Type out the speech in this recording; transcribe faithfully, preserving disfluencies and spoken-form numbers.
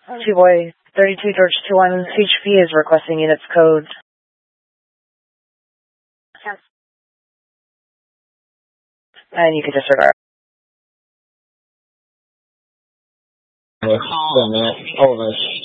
Two-Boy, thirty-two George two one, C H P is requesting units code. Yes. And you can disregard. Wait a minute. Hold on.